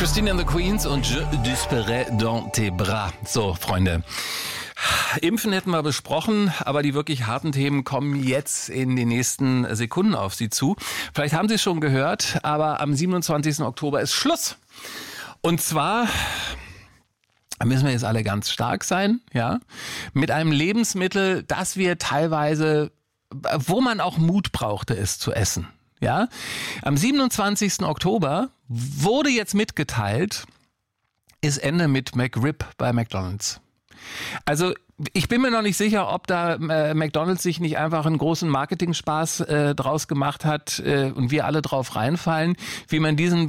Christine and the Queens und Je disparais dans tes bras. So, Freunde. Impfen hätten wir besprochen, aber die wirklich harten Themen kommen jetzt in den nächsten Sekunden auf Sie zu. Vielleicht haben Sie es schon gehört, aber am 27. Oktober ist Schluss. Und zwar müssen wir jetzt alle ganz stark sein, ja, mit einem Lebensmittel, das wir teilweise, wo man auch Mut brauchte, es zu essen. Ja, am 27. Oktober wurde jetzt mitgeteilt, ist Ende mit McRib bei McDonald's. Also ich bin mir noch nicht sicher, ob da McDonald's sich nicht einfach einen großen Marketing-Spaß draus gemacht hat und wir alle drauf reinfallen, wie man diesen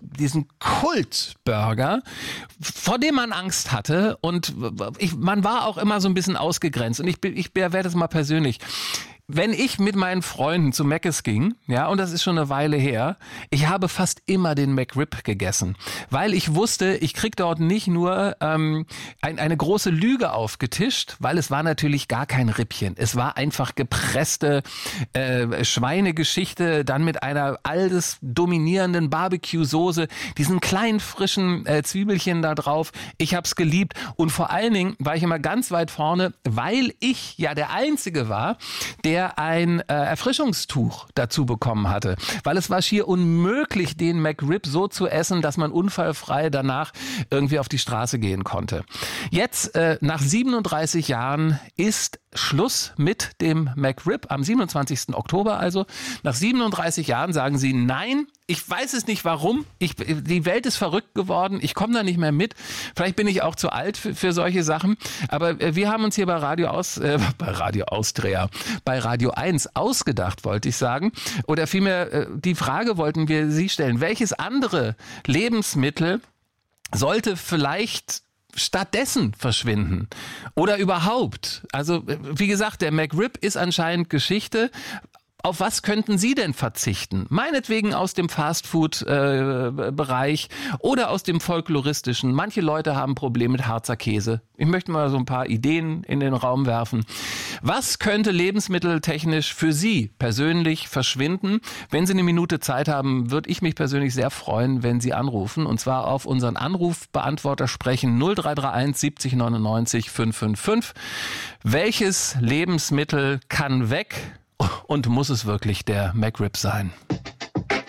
Kultburger, vor dem man Angst hatte und man war auch immer so ein bisschen ausgegrenzt und ich werde das mal persönlich. Wenn ich mit meinen Freunden zu Mc's ging, ja, und das ist schon eine Weile her, ich habe fast immer den McRib gegessen, weil ich wusste, ich krieg dort nicht nur eine große Lüge aufgetischt, weil es war natürlich gar kein Rippchen. Es war einfach gepresste Schweinegeschichte, dann mit einer alles dominierenden Barbecue-Soße, diesen kleinen frischen Zwiebelchen da drauf. Ich hab's geliebt und vor allen Dingen war ich immer ganz weit vorne, weil ich ja der Einzige war, der ein Erfrischungstuch dazu bekommen hatte. Weil es war schier unmöglich, den McRib so zu essen, dass man unfallfrei danach irgendwie auf die Straße gehen konnte. Jetzt, nach 37 Jahren, ist Schluss mit dem McRib am 27. Oktober also. Nach 37 Jahren sagen sie nein. Ich weiß es nicht warum. Die Welt ist verrückt geworden. Ich komme da nicht mehr mit. Vielleicht bin ich auch zu alt für solche Sachen. Aber wir haben uns hier bei Radio Austria, bei Radio 1 ausgedacht, wollte ich sagen. Oder vielmehr die Frage wollten wir Sie stellen. Welches andere Lebensmittel sollte vielleicht stattdessen verschwinden oder überhaupt? Also wie gesagt, der McRib ist anscheinend Geschichte. Auf was könnten Sie denn verzichten? Meinetwegen aus dem Fastfood-Bereich oder aus dem folkloristischen. Manche Leute haben Probleme mit Harzer Käse. Ich möchte mal so ein paar Ideen in den Raum werfen. Was könnte lebensmitteltechnisch für Sie persönlich verschwinden? Wenn Sie eine Minute Zeit haben, würde ich mich persönlich sehr freuen, wenn Sie anrufen. Und zwar auf unseren Anrufbeantworter sprechen 0331 70 99 555. Welches Lebensmittel kann weg? Und muss es wirklich der McRib sein?